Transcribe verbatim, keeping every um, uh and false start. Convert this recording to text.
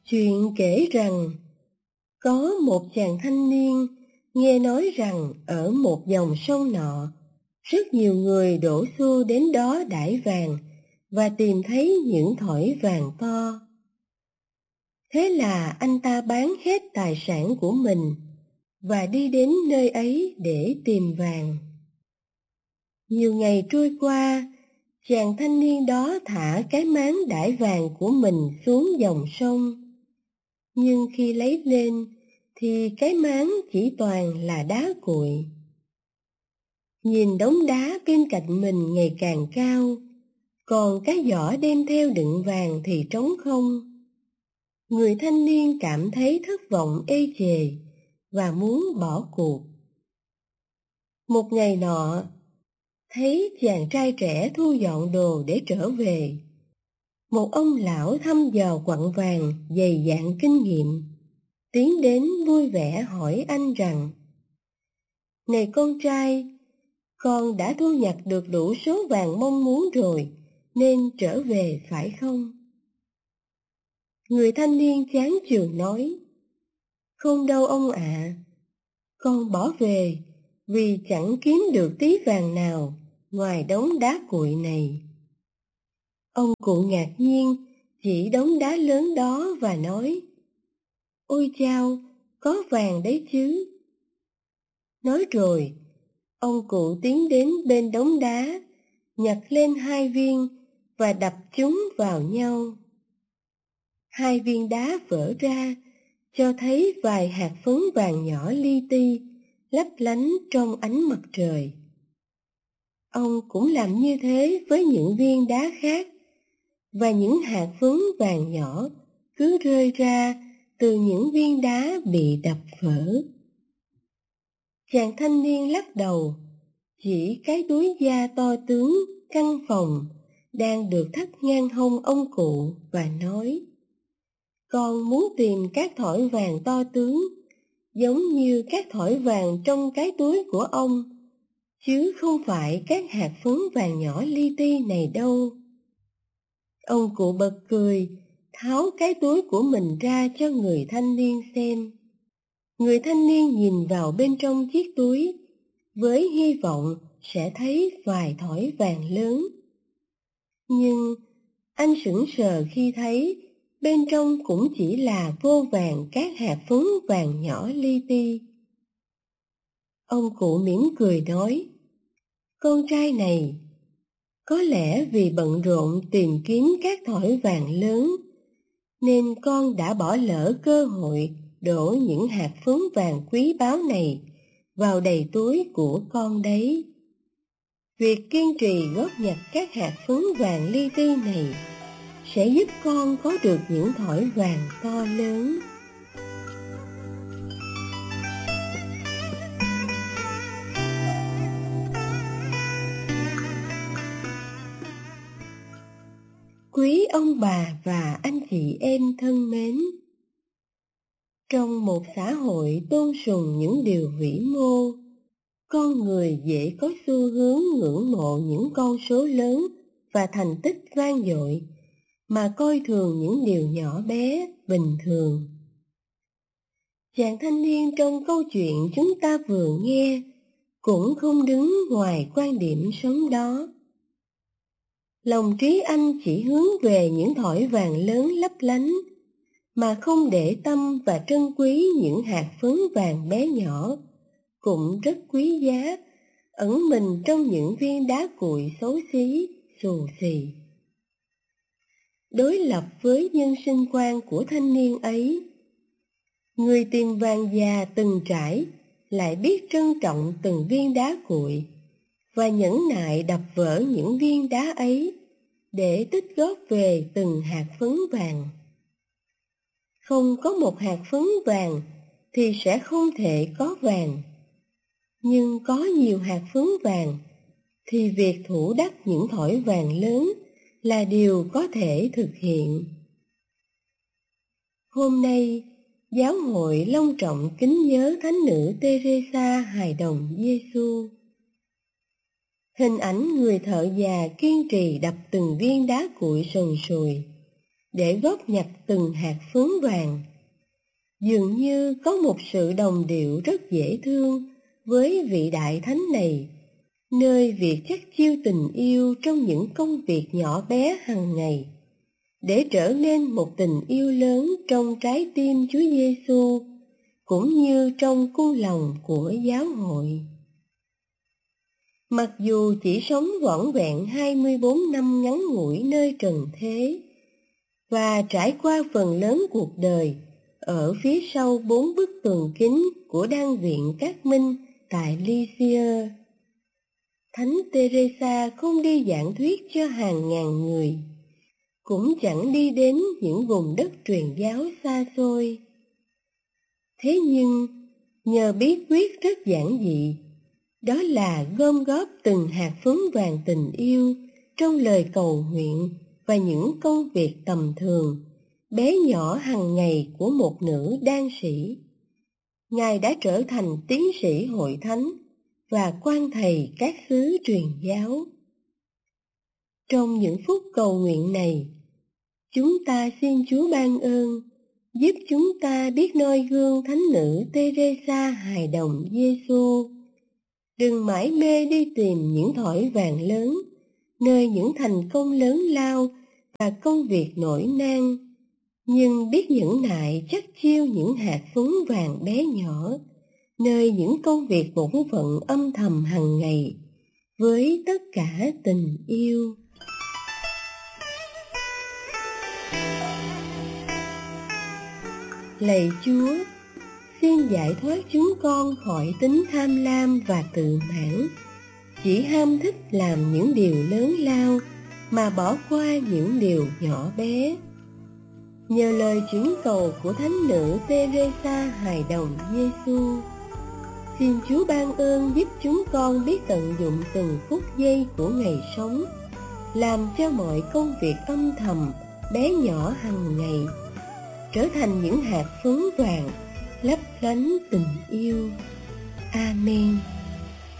Chuyện kể rằng, có một chàng thanh niên nghe nói rằng ở một dòng sông nọ, rất nhiều người đổ xô đến đó đãi vàng và tìm thấy những thỏi vàng to. Thế là anh ta bán hết tài sản của mình và đi đến nơi ấy để tìm vàng. Nhiều ngày trôi qua, chàng thanh niên đó thả cái máng đãi vàng của mình xuống dòng sông. Nhưng khi lấy lên thì cái máng chỉ toàn là đá cuội. Nhìn đống đá bên cạnh mình ngày càng cao, còn cái giỏ đem theo đựng vàng thì trống không. Người thanh niên cảm thấy thất vọng ê chề và muốn bỏ cuộc. Một ngày nọ, thấy chàng trai trẻ thu dọn đồ để trở về, một ông lão thăm dò quặng vàng dày dạn kinh nghiệm tiến đến vui vẻ hỏi anh rằng: "Này con trai, con đã thu nhặt được đủ số vàng mong muốn rồi, nên trở về phải không?" Người thanh niên chán chường nói: "Không đâu ông ạ, à, con bỏ về vì chẳng kiếm được tí vàng nào ngoài đống đá cuội này." Ông cụ ngạc nhiên chỉ đống đá lớn đó và nói: "Ôi chao, có vàng đấy chứ." Nói rồi, ông cụ tiến đến bên đống đá, nhặt lên hai viên và đập chúng vào nhau. Hai viên đá vỡ ra, cho thấy vài hạt phấn vàng nhỏ li ti, lấp lánh trong ánh mặt trời. Ông cũng làm như thế với những viên đá khác, và những hạt phấn vàng nhỏ cứ rơi ra từ những viên đá bị đập vỡ. Chàng thanh niên lắc đầu, chỉ cái túi da to tướng căn phòng đang được thắt ngang hông ông cụ và nói: "Con muốn tìm các thỏi vàng to tướng, giống như các thỏi vàng trong cái túi của ông, chứ không phải các hạt phấn vàng nhỏ li ti này đâu." Ông cụ bật cười, tháo cái túi của mình ra cho người thanh niên xem. Người thanh niên nhìn vào bên trong chiếc túi, với hy vọng sẽ thấy vài thỏi vàng lớn. Nhưng anh sững sờ khi thấy bên trong cũng chỉ là vô vàn các hạt phấn vàng nhỏ li ti. Ông cụ mỉm cười nói: "Con trai này, có lẽ vì bận rộn tìm kiếm các thỏi vàng lớn, nên con đã bỏ lỡ cơ hội đổ những hạt phấn vàng quý báu này vào đầy túi của con đấy. Việc kiên trì góp nhặt các hạt phấn vàng li ti này sẽ giúp con có được những thỏi vàng to lớn." Quý ông bà và anh chị em thân mến, trong một xã hội tôn sùng những điều vĩ mô, con người dễ có xu hướng ngưỡng mộ những con số lớn và thành tích vang dội, mà coi thường những điều nhỏ bé, bình thường. Chàng thanh niên trong câu chuyện chúng ta vừa nghe cũng không đứng ngoài quan điểm sống đó. Lòng trí anh chỉ hướng về những thỏi vàng lớn lấp lánh, mà không để tâm và trân quý những hạt phấn vàng bé nhỏ, cũng rất quý giá, ẩn mình trong những viên đá cuội xấu xí, xù xì. Đối lập với nhân sinh quan của thanh niên ấy, người tìm vàng già từng trải lại biết trân trọng từng viên đá cuội và nhẫn nại đập vỡ những viên đá ấy để tích góp về từng hạt phấn vàng. Không có một hạt phấn vàng thì sẽ không thể có vàng, nhưng có nhiều hạt phấn vàng thì việc thủ đắc những thỏi vàng lớn là điều có thể thực hiện. Hôm nay, giáo hội long trọng kính nhớ thánh nữ Teresa hài đồng Giêsu. Hình ảnh người thợ già kiên trì đập từng viên đá cuội sần sùi để góp nhặt từng hạt phấn vàng. Dường như có một sự đồng điệu rất dễ thương với vị đại thánh này, nơi việc chắc chiêu tình yêu trong những công việc nhỏ bé hàng ngày, để trở nên một tình yêu lớn trong trái tim Chúa Giêsu, cũng như trong cung lòng của giáo hội. Mặc dù chỉ sống vỏn vẹn hai mươi bốn năm ngắn ngủi nơi trần thế, và trải qua phần lớn cuộc đời ở phía sau bốn bức tường kính của đan viện Cát Minh tại Lycia, Thánh Teresa không đi giảng thuyết cho hàng ngàn người, cũng chẳng đi đến những vùng đất truyền giáo xa xôi. Thế nhưng, nhờ bí quyết rất giản dị, đó là gom góp từng hạt phấn vàng tình yêu trong lời cầu nguyện và những công việc tầm thường, bé nhỏ hàng ngày của một nữ đan sĩ. Ngài đã trở thành tiến sĩ hội thánh và quan thầy các xứ truyền giáo. Trong những phút cầu nguyện này, chúng ta xin Chúa ban ơn, giúp chúng ta biết noi gương thánh nữ Teresa hài đồng Giêsu. Đừng mãi mê đi tìm những thỏi vàng lớn, nơi những thành công lớn lao và công việc nổi nan, nhưng biết nhẫn nại chắc chiêu những hạt phấn vàng bé nhỏ, nơi những công việc bổn phận âm thầm hàng ngày, với tất cả tình yêu. Lạy Chúa, xin giải thoát chúng con khỏi tính tham lam và tự mãn, chỉ ham thích làm những điều lớn lao mà bỏ qua những điều nhỏ bé. Nhờ lời chuyển cầu của thánh nữ Teresa hài đồng Giêsu, xin Chúa ban ơn giúp chúng con biết tận dụng từng phút giây của ngày sống, làm cho mọi công việc âm thầm bé nhỏ hàng ngày trở thành những hạt phấn vàng lấp lánh tình yêu. Amen.